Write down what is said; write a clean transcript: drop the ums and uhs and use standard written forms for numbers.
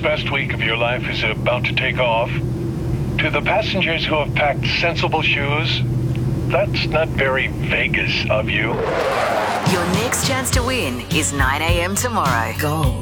best week of your life is about to take off. To the passengers who have packed sensible shoes, that's not very Vegas of you. Your next chance to win is 9 a.m. tomorrow. Gold